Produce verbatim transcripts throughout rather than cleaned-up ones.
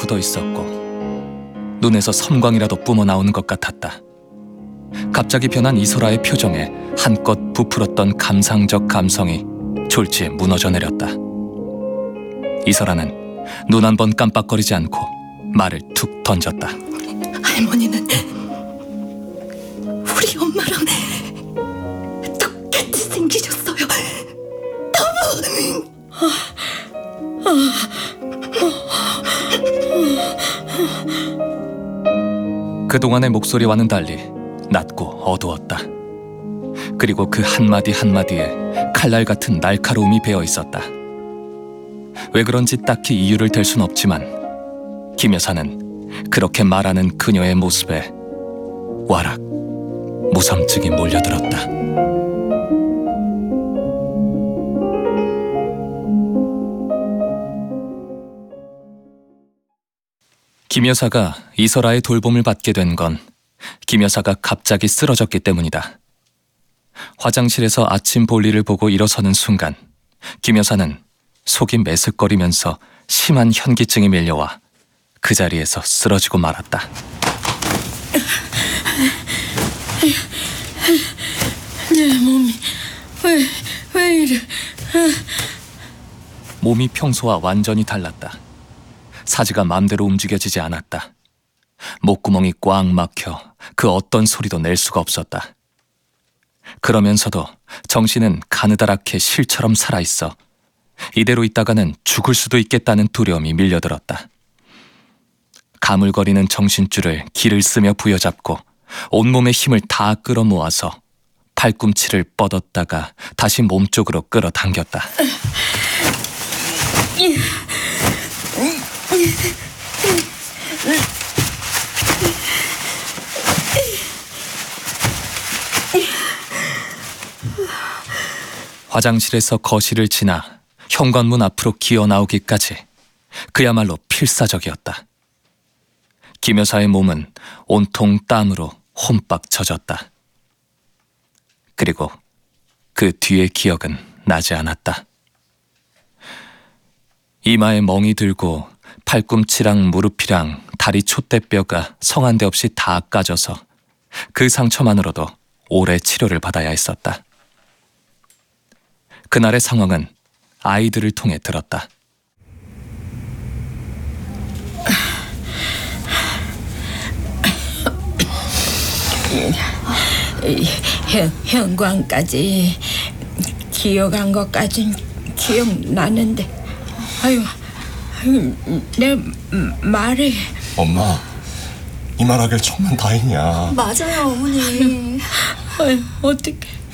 묻어 있었고 눈에서 섬광이라도 뿜어나오는 것 같았다. 갑자기 변한 이소라의 표정에 한껏 부풀었던 감상적 감성이 졸지에 무너져 내렸다. 이소라는 눈 한 번 깜빡거리지 않고 말을 툭 던졌다. 할머니는 우리 엄마랑 똑같이 생기셨어요. 너무... 그동안의 목소리와는 달리 낮고 어두웠다. 그리고 그 한마디 한마디에 칼날 같은 날카로움이 배어 있었다. 왜 그런지 딱히 이유를 댈 순 없지만 김 여사는 그렇게 말하는 그녀의 모습에 와락 무섬증이 몰려들었다. 김 여사가 이소라의 돌봄을 받게 된 건 김 여사가 갑자기 쓰러졌기 때문이다. 화장실에서 아침 볼일을 보고 일어서는 순간 김 여사는 속이 메슥거리면서 심한 현기증이 밀려와 그 자리에서 쓰러지고 말았다. 내 몸이 왜, 왜 이래? 몸이 평소와 완전히 달랐다. 사지가 마음대로 움직여지지 않았다. 목구멍이 꽉 막혀 그 어떤 소리도 낼 수가 없었다. 그러면서도 정신은 가느다랗게 실처럼 살아있어 이대로 있다가는 죽을 수도 있겠다는 두려움이 밀려들었다. 가물거리는 정신줄을 기를 쓰며 부여잡고 온몸의 힘을 다 끌어모아서 팔꿈치를 뻗었다가 다시 몸쪽으로 끌어당겼다. 화장실에서 거실을 지나 현관문 앞으로 기어 나오기까지 그야말로 필사적이었다. 김 여사의 몸은 온통 땀으로 홈박 젖었다. 그리고 그 뒤의 기억은 나지 않았다. 이마에 멍이 들고 팔꿈치랑 무릎이랑 다리 촛대뼈가 성한 데 없이 다 까져서 그 상처만으로도 오래 치료를 받아야 했었다. 그날의 상황은 아이들을 통해 들었다. 현, 현관까지 기어간 것까진 기억나는데 아유, 아유 내 말이 엄마, 이 말하길 천만 다행이야. 맞아요, 어머니. 아유, 어떻게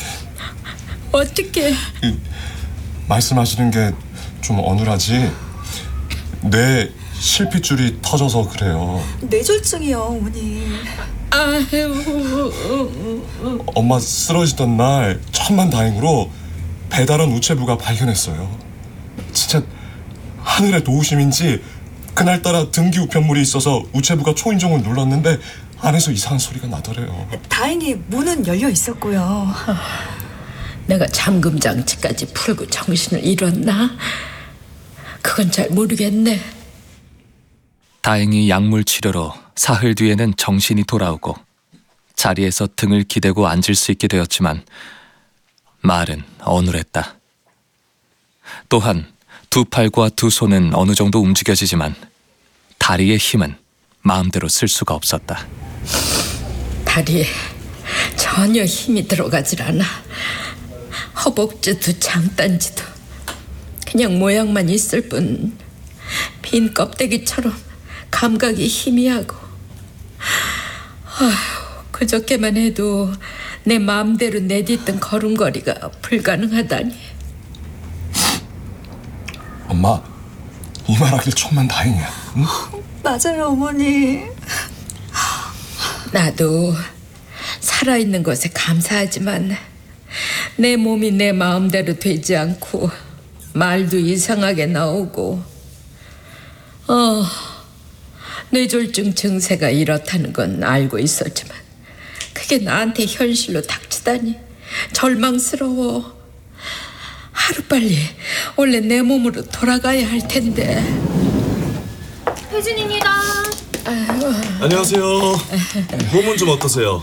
어떻게 말씀하시는 게 좀 어눌하지? 뇌 실핏줄이 터져서 그래요. 뇌졸중이요, 어머니. 아유, 엄마 쓰러지던 날 천만 다행으로 배달원 우체부가 발견했어요. 진짜 하늘의 도우심인지 그날따라 등기 우편물이 있어서 우체부가 초인종을 눌렀는데 안에서 이상한 소리가 나더래요. 다행히 문은 열려 있었고요. 내가 잠금 장치까지 풀고 정신을 잃었나? 그건 잘 모르겠네. 다행히 약물 치료로 사흘 뒤에는 정신이 돌아오고 자리에서 등을 기대고 앉을 수 있게 되었지만 말은 어눌했다. 또한 두 팔과 두 손은 어느 정도 움직여지지만 다리의 힘은 마음대로 쓸 수가 없었다. 다리에 전혀 힘이 들어가질 않아. 허벅지도 장단지도 그냥 모양만 있을 뿐 빈 껍데기처럼 감각이 희미하고 아휴, 그저께만 해도 내 마음대로 내딛던 걸음걸이가 불가능하다니. 엄마, 이 말하길 천만 다행이야. 응? 맞아요, 어머니. 나도 살아있는 것에 감사하지만 내 몸이 내 마음대로 되지 않고 말도 이상하게 나오고 어, 뇌졸중 증세가 이렇다는 건 알고 있었지만 그게 나한테 현실로 닥치다니 절망스러워. 하루빨리 원래 내 몸으로 돌아가야 할 텐데. 혜진입니다. 안녕하세요. 몸은 좀 어떠세요?